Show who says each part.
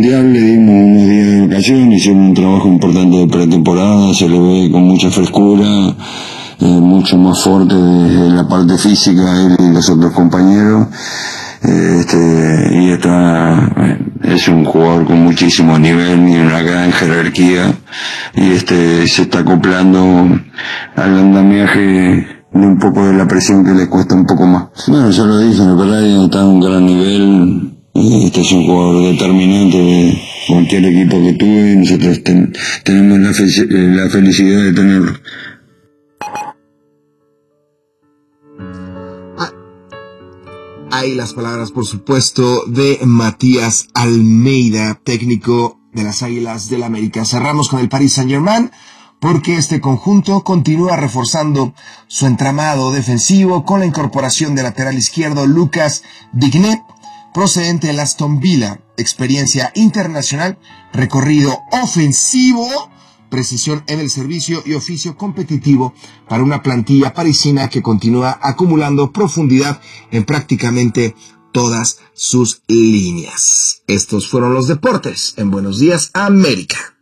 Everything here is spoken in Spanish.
Speaker 1: Mundial le dimos unos días de vacaciones, hicimos un trabajo importante de pretemporada, se le ve con mucha frescura, mucho más fuerte en la parte física él y los otros compañeros. Es un jugador con muchísimo nivel y una gran jerarquía, y se está acoplando al andamiaje de un poco de la presión que le cuesta un poco más. Bueno, ya lo dije, en verdad está a un gran nivel. Este es un jugador determinante de cualquier equipo que tuve, y nosotros tenemos la felicidad de tenerlo.
Speaker 2: Hay las palabras, por supuesto, de Matías Almeida, técnico de las Águilas del América. Cerramos con el Paris Saint-Germain, porque este conjunto continúa reforzando su entramado defensivo con la incorporación del lateral izquierdo Lucas Digne, procedente del Aston Villa. Experiencia internacional, recorrido ofensivo, precisión en el servicio y oficio competitivo para una plantilla parisina que continúa acumulando profundidad en prácticamente todas sus líneas. Estos fueron los deportes en Buenos Días, América.